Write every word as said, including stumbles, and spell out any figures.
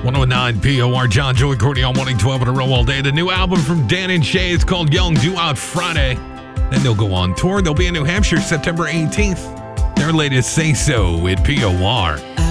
one oh nine P O R, John, Joey, Courtney on one twelve in a row all day. The new album from Dan and Shay is called Young, due out Friday. Then they'll go on tour. They'll be in New Hampshire September eighteenth. Their latest Say So with P O R.